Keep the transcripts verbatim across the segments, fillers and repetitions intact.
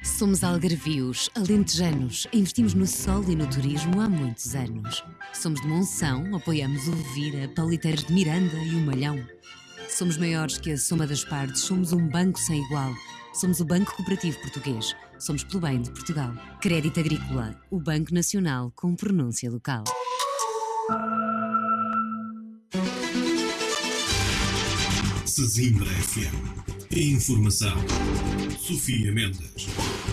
Somos algarvios, alentejanos, investimos no sol e no turismo há muitos anos. Somos de Monção, apoiamos o Vira, Paliteiros de Miranda e o Malhão. Somos maiores que a soma das partes, somos um banco sem igual. Somos o Banco Cooperativo Português. Somos pelo bem de Portugal. Crédito Agrícola, o Banco Nacional com pronúncia local. Sesimbra F M. Informação. Sofia Mendes.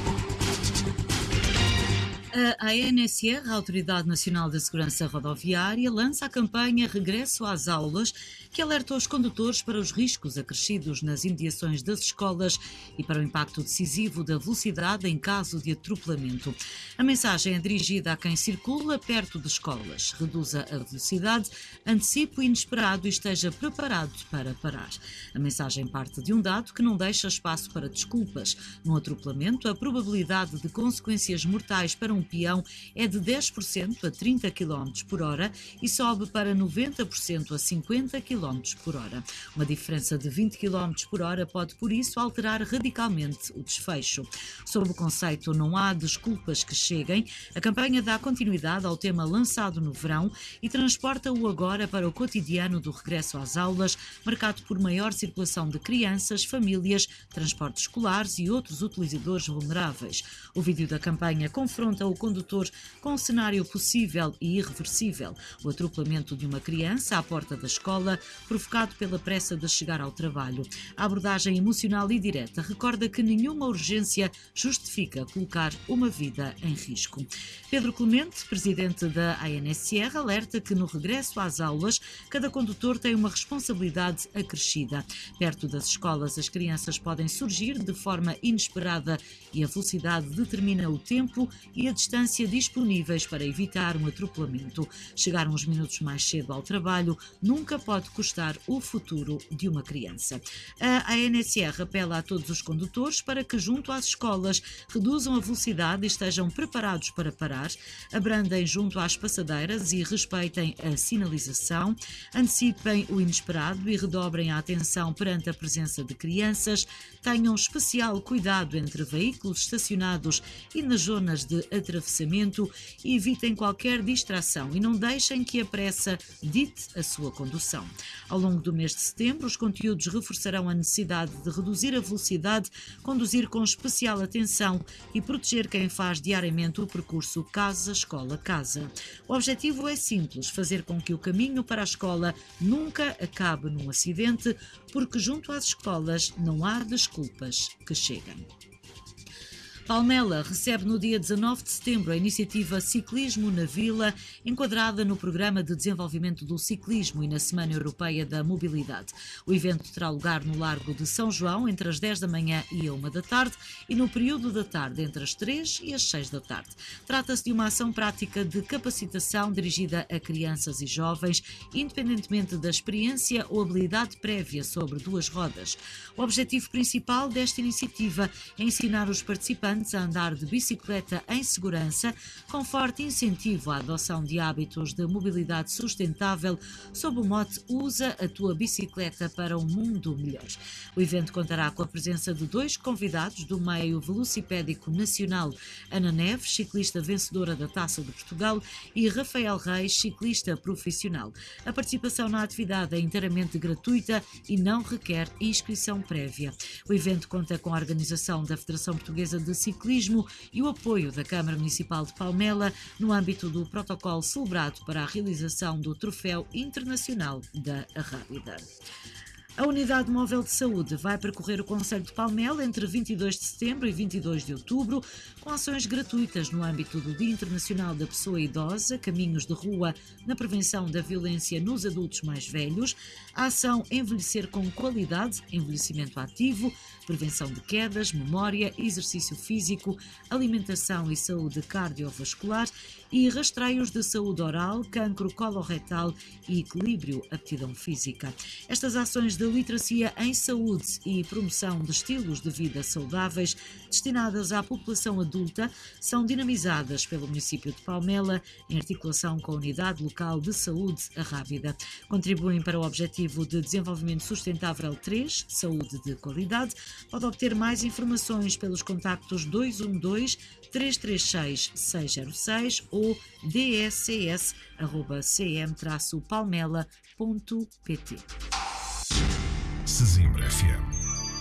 A A N S R, a Autoridade Nacional da Segurança Rodoviária, lança a campanha Regresso às Aulas, que alerta os condutores para os riscos acrescidos nas imediações das escolas e para o impacto decisivo da velocidade em caso de atropelamento. A mensagem é dirigida a quem circula perto de escolas. Reduza a velocidade, antecipe o inesperado e esteja preparado para parar. A mensagem parte de um dado que não deixa espaço para desculpas. Num atropelamento, a probabilidade de consequências mortais para um peão é de dez por cento a trinta quilómetros por hora e sobe para noventa por cento a cinquenta quilómetros por hora. Uma diferença de vinte quilómetros por hora pode, por isso, alterar radicalmente o desfecho. Sob o conceito Não há desculpas que cheguem, a campanha dá continuidade ao tema lançado no verão e transporta-o agora para o cotidiano do regresso às aulas, marcado por maior circulação de crianças, famílias, transportes escolares e outros utilizadores vulneráveis. O vídeo da campanha confronta o condutor com um cenário possível e irreversível: o atropelamento de uma criança à porta da escola, provocado pela pressa de chegar ao trabalho. A abordagem emocional e direta recorda que nenhuma urgência justifica colocar uma vida em risco. Pedro Clemente, presidente da A N S R, alerta que no regresso às aulas, cada condutor tem uma responsabilidade acrescida. Perto das escolas, as crianças podem surgir de forma inesperada e a velocidade determina o tempo e a distância disponíveis para evitar um atropelamento. Chegar uns minutos mais cedo ao trabalho nunca pode custar o futuro de uma criança. A A N S R apela a todos os condutores para que, junto às escolas, reduzam a velocidade e estejam preparados para parar, abrandem junto às passadeiras e respeitem a sinalização, antecipem o inesperado e redobrem a atenção perante a presença de crianças, tenham especial cuidado entre veículos estacionados e nas zonas de atravessamento e evitem qualquer distração e não deixem que a pressa dite a sua condução. Ao longo do mês de setembro, os conteúdos reforçarão a necessidade de reduzir a velocidade, conduzir com especial atenção e proteger quem faz diariamente o percurso casa-escola-casa. O objetivo é simples: fazer com que o caminho para a escola nunca acabe num acidente, porque junto às escolas não há desculpas que cheguem. Palmela recebe no dia dezanove de setembro a iniciativa Ciclismo na Vila, enquadrada no Programa de Desenvolvimento do Ciclismo e na Semana Europeia da Mobilidade. O evento terá lugar no Largo de São João entre as dez da manhã e a uma da tarde e no período da tarde entre as três e as seis da tarde. Trata-se de uma ação prática de capacitação dirigida a crianças e jovens, independentemente da experiência ou habilidade prévia sobre duas rodas. O objetivo principal desta iniciativa é ensinar os participantes a andar de bicicleta em segurança, com forte incentivo à adoção de hábitos de mobilidade sustentável, sob o mote Usa a tua bicicleta para um mundo melhor. O evento contará com a presença de dois convidados do meio velocipédico nacional: Ana Neves, ciclista vencedora da Taça de Portugal, e Rafael Reis, ciclista profissional. A participação na atividade é inteiramente gratuita e não requer inscrição prévia. O evento conta com a organização da Federação Portuguesa de Ciclismo e o apoio da Câmara Municipal de Palmela no âmbito do protocolo celebrado para a realização do Troféu Internacional da Rábida. A Unidade Móvel de Saúde vai percorrer o concelho de Palmela entre vinte e dois de setembro e vinte e dois de outubro, com ações gratuitas no âmbito do Dia Internacional da Pessoa Idosa, caminhos de rua na prevenção da violência nos adultos mais velhos, a ação Envelhecer com Qualidade, envelhecimento ativo, prevenção de quedas, memória, exercício físico, alimentação e saúde cardiovascular e rastreios de saúde oral, cancro coloretal e equilíbrio aptidão física. Estas ações de literacia em saúde e promoção de estilos de vida saudáveis destinadas à população adulta são dinamizadas pelo município de Palmela em articulação com a Unidade Local de Saúde, a Rábida. Contribuem para o Objetivo de Desenvolvimento Sustentável três, Saúde de Qualidade, Pode obter mais informações pelos contactos dois um dois, três três seis, seis zero seis ou d s s arroba c m palmela ponto p t. Sesimbra F M.